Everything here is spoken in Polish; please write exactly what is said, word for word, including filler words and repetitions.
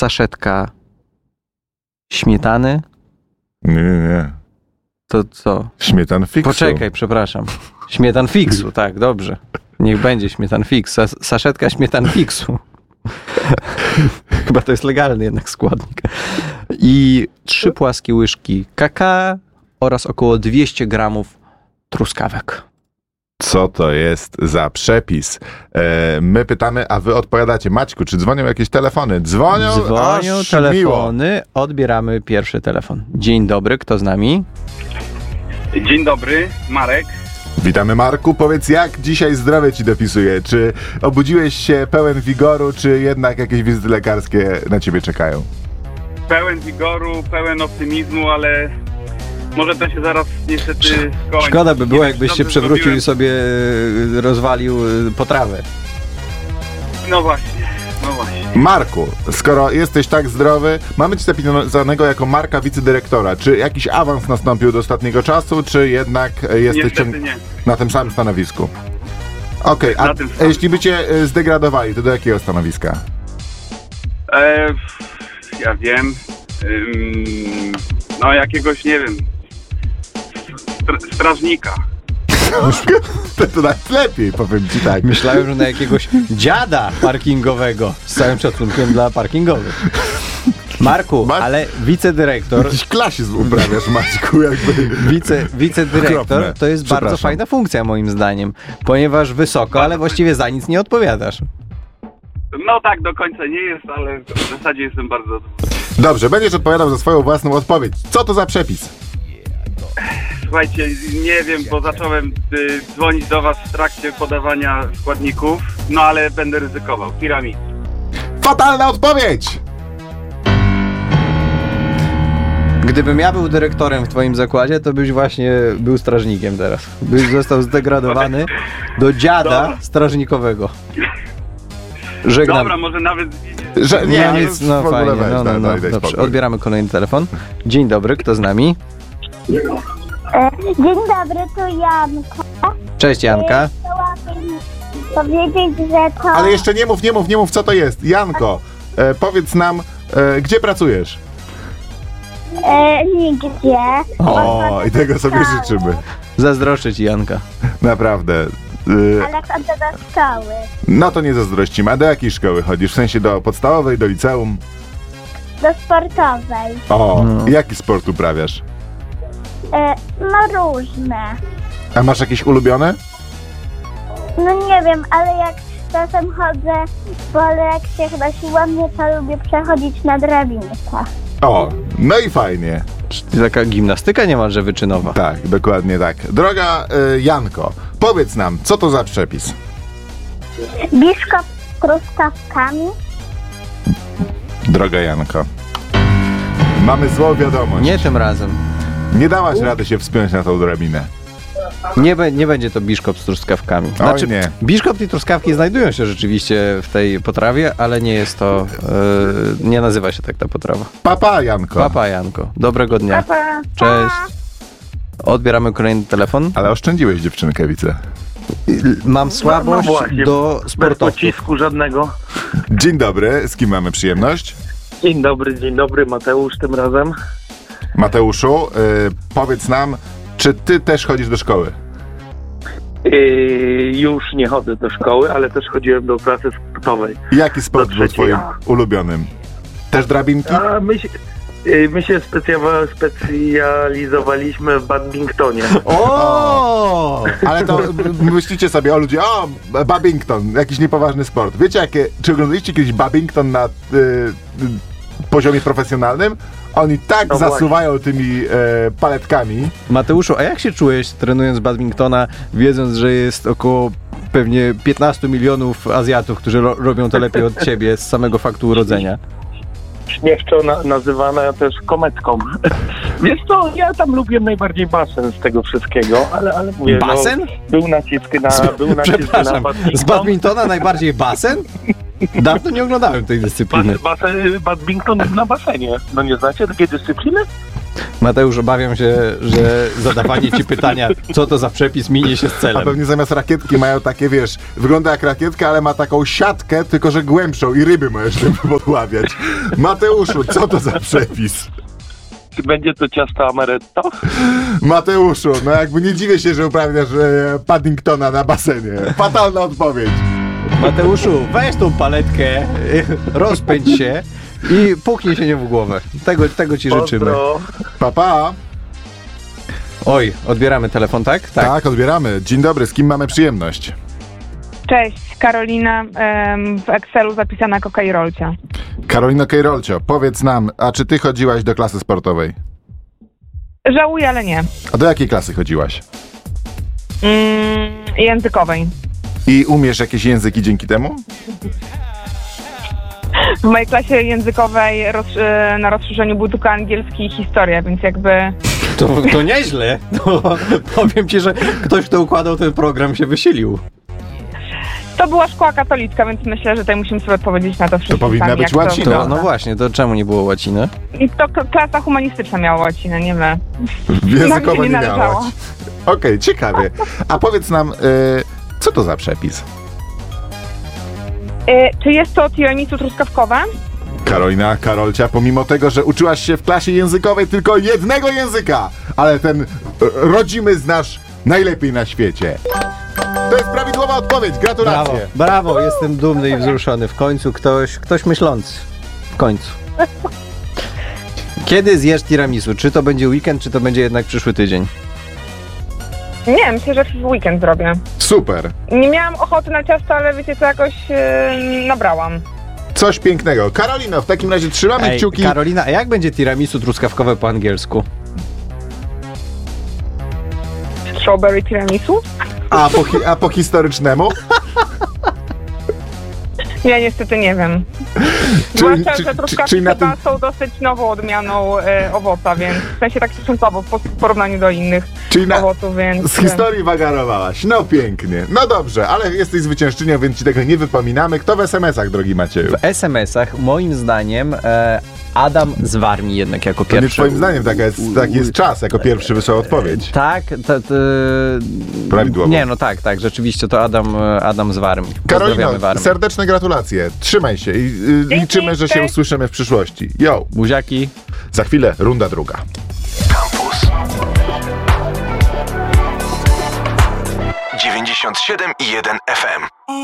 saszetka śmietany? Nie, nie, nie. To co? Śmietan fiksu. Poczekaj, przepraszam. Śmietan fiksu, tak, dobrze. Niech będzie śmietan fix. Sa- saszetka śmietan fiksu. Chyba to jest legalny jednak składnik. I trzy płaskie łyżki kakao oraz około dwieście gramów truskawek. Co to jest za przepis? E, my pytamy, a wy odpowiadacie. Maćku, czy dzwonią jakieś telefony? Dzwonią, Dzwonią aż telefony. miło. Odbieramy pierwszy telefon. Dzień dobry, kto z nami? Dzień dobry, Marek. Witamy, Marku. Powiedz, jak dzisiaj zdrowie ci dopisuje? Czy obudziłeś się pełen wigoru, czy jednak jakieś wizyty lekarskie na ciebie czekają? Pełen wigoru, pełen optymizmu, ale może to się zaraz niestety skończy. Szkoda by było, Nie wiem, jakbyś czy się dobrze przewrócił zrobiłem. i sobie e, rozwalił e, potrawę. No właśnie, no właśnie. Marku, skoro jesteś tak zdrowy, mamy cię zapisanego jako Marka wicedyrektora. Czy jakiś awans nastąpił do ostatniego czasu, czy jednak jesteś Niestety ciąg- nie. na tym samym stanowisku? Okej, Na a tym samym. jeśli by cię e, zdegradowali, to do jakiego stanowiska? E, ja wiem. Ym, no jakiegoś, nie wiem, str- strażnika. to, to nawet lepiej, powiem ci tak. Myślałem, że na jakiegoś dziada parkingowego. Z całym szacunkiem dla parkingowych. Marku, Ma- ale wicedyrektor, Jakiś klasizm uprawiasz, Maćku, jakby. wice, wicedyrektor Okropne. to jest bardzo Przepraszam. fajna funkcja moim zdaniem, ponieważ wysoko, ale właściwie za nic nie odpowiadasz. No tak, do końca nie jest, ale w zasadzie jestem bardzo zadowolony. Dobrze, będziesz odpowiadał za swoją własną odpowiedź. Co to za przepis? Słuchajcie, nie wiem, bo zacząłem y, dzwonić do was w trakcie podawania składników, no ale będę ryzykował. Piramid. Fatalna odpowiedź! Gdybym ja był dyrektorem w twoim zakładzie, to byś właśnie był strażnikiem teraz. Byś został zdegradowany do dziada Dobra. strażnikowego. Żegnam. Dobra, może nawet... Że, Nie, ale nic, no w ogóle fajnie, weź, no, no, daj, no, daj, daj dobrze, spokój. odbieramy kolejny telefon. Dzień dobry, kto z nami? E, Dzień dobry, tu Janka. Cześć Janka. E, Chciałabym powiedzieć, że to... Ale jeszcze nie mów, nie mów, nie mów, co to jest. Janko, e, powiedz nam, e, gdzie pracujesz? E, nigdzie. O, i tego sobie życzymy. Zazdroszczę ci Janka. Naprawdę. E, Ale chodzę do szkoły. no to nie zazdrościmy. A do jakiej szkoły chodzisz? W sensie do podstawowej, do liceum? Do sportowej. O, No. jaki sport uprawiasz? E, no różne. A masz jakieś ulubione? No nie wiem, ale jak czasem chodzę po lekcjach na siłownię, to lubię przechodzić na drabinkę. O, no i fajnie. Czyli taka gimnastyka niemalże wyczynowa. Tak, dokładnie tak. Droga e, Janko, powiedz nam, co to za przepis? Biszkopt z truskawkami. Droga Janko, mamy złą wiadomość. Nie tym razem. Nie dałaś rady się wspiąć na tą drabinę. Nie, be, nie będzie to biszkopt z truskawkami. Znaczy, Oj nie. biszkopt i truskawki znajdują się rzeczywiście w tej potrawie, ale nie jest to, e, nie nazywa się tak ta potrawa. Papa, Janko. Papa Janko, dobrego dnia. Pa. Cześć. Odbieramy kolejny telefon. Ale oszczędziłeś dziewczynkę, widzę. Mam słabość No właśnie, do Bez sportowców. pocisku żadnego. Dzień dobry, z kim mamy przyjemność? Dzień dobry, dzień dobry, Mateusz tym razem. Mateuszu, y, powiedz nam, czy ty też chodzisz do szkoły? Yy, już nie chodzę do szkoły, ale też chodziłem do klasy sportowej. Jaki sport Do był trzeciej. twoim ulubionym? Też drabinki? A my się, yy, my się specja- specjalizowaliśmy w badmintonie. O! Ale to m- myślicie sobie o ludzie, o, badminton, jakiś niepoważny sport. Wiecie, jakie, czy oglądaliście kiedyś badminton na y, y, poziomie profesjonalnym? Oni tak No zasuwają tymi e, paletkami. Mateuszu, a jak się czułeś trenując badmintona, wiedząc, że jest około pewnie piętnaście milionów Azjatów, którzy ro- robią to lepiej od ciebie z samego faktu urodzenia? Śmieszczo na, nazywana też kometką. Wiesz co, ja tam lubię najbardziej basen z tego wszystkiego, ale, ale mówię, Basen? No, był nacisk na, był nacisk na Przepraszam, badminton. z badmintona najbardziej basen? Dawno nie oglądałem tej dyscypliny. Bas, basen, badminton na basenie. No nie znacie takiej dyscypliny? Mateusz, obawiam się, że zadawanie ci pytania, co to za przepis, minie się z A celem. pewnie zamiast rakietki mają takie, wiesz, wygląda jak rakietka, ale ma taką siatkę, tylko że głębszą i ryby możesz tym podławiać. Mateuszu, co to za przepis? Czy będzie to ciasto amaretto? Mateuszu, no jakby nie dziwię się, że uprawiasz e, Paddingtona na basenie. Fatalna odpowiedź. Mateuszu, weź tą paletkę, rozpędź się i puknij się nie w głowę. Tego, tego ci życzymy. Pozdro. Pa, pa. Oj, odbieramy telefon, tak? Tak, odbieramy. Dzień dobry, z kim mamy przyjemność? Cześć, Karolina, em, w Excelu zapisana jako Kejrolcia. Karolino Kejrolcio, powiedz nam, a czy ty chodziłaś do klasy sportowej? Żałuję, ale nie. A do jakiej klasy chodziłaś? Mm, językowej. I umiesz jakieś języki dzięki temu? W mojej klasie językowej roz, e, na rozszerzeniu był tylko angielski i historia, więc jakby... To, to nieźle. No, powiem ci, że ktoś, kto układał ten program, się wysilił. To była szkoła katolicka, więc myślę, że tutaj musimy sobie odpowiedzieć na to wszystko. powinna sami, być jak łacina. To, wygląda. no właśnie, to czemu nie było łaciny? I to k- klasa humanistyczna miała łacinę, nie my. Językowo Nam się nie nie miałaś. należało. Okej, ciekawie. A powiedz nam, y, co to za przepis? E, czy jest to tiramisu truskawkowe? Karolina Karolcia, pomimo tego, że uczyłaś się w klasie językowej tylko jednego języka, ale ten y, rodzimy znasz najlepiej na świecie. To jest prawidłowa odpowiedź, Brawo, gratulacje. brawo, jestem dumny i wzruszony. W końcu ktoś, ktoś myślący. W końcu. Kiedy zjesz tiramisu? Czy to będzie weekend, czy to będzie jednak przyszły tydzień? Nie, myślę, że w weekend zrobię. Super. Nie miałam ochoty na ciasto, ale wiecie co, jakoś e, nabrałam. Coś pięknego. Karolino, w takim razie trzymamy Ej, kciuki. Karolina, a jak będzie tiramisu truskawkowe po angielsku? Strawberry tiramisu? A po, hi- a po historycznemu? Ja niestety nie wiem. Czyli- Zwłaszcza, czy- że czy- truskawki czyli na chyba tym- są dosyć nową odmianą e, owoca, więc w sensie tak stosunkowo po- w porównaniu do innych Czyli na, owoców, więc... z historii wagarowałaś. No pięknie. No dobrze, ale jesteś zwyciężczynią, więc ci tego nie wypominamy. Kto w es em esach, drogi Macieju? W es em esach moim zdaniem e, Adam z Warmii jednak jako To nie pierwszy. twoim zdaniem, taka jest, taki jest czas, jako pierwszy wysłał odpowiedź. Tak, to, to, Prawidłowo. Nie, no tak, tak, rzeczywiście to Adam, Adam z Warmii. Karolino, Pozdrawiamy Warmię. serdeczne gratulacje. Trzymaj się i y, liczymy, że się cześć. usłyszymy w przyszłości. Yo! Buziaki. Za chwilę runda druga. Campus dziewięćdziesiąt siedem i jeden F M.